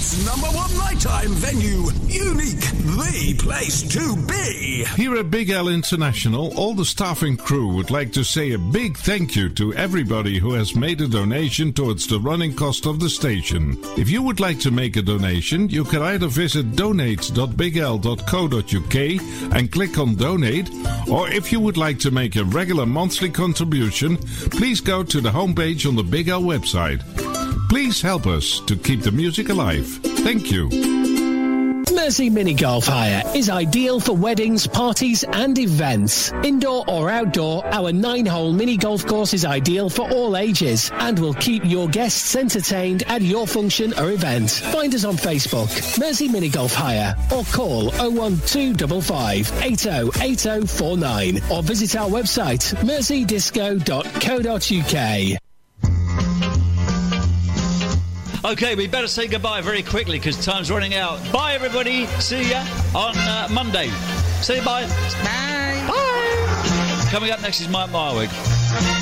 Cardiff's #1 nighttime venue. Unique, the place to be. Here at Big L International, all the staff and crew would like to say a big thank you to everybody who has made a donation towards the running cost of the station. If you would like to make a donation, you can either visit donate.bigl.co.uk and click on donate, or if you would like to make a regular monthly contribution, please go to the homepage on the Big L website. Please help us to keep the music alive. Thank you. Mersey Mini Golf Hire is ideal for weddings, parties and events. Indoor or outdoor, our 9-hole mini golf course is ideal for all ages and will keep your guests entertained at your function or event. Find us on Facebook, Mersey Mini Golf Hire, or call 01255 808049 or visit our website, merseydisco.co.uk. Okay, we better say goodbye very quickly because time's running out. Bye, everybody. See ya on Monday. Say bye. Bye. Bye. Coming up next is Mike Marwig.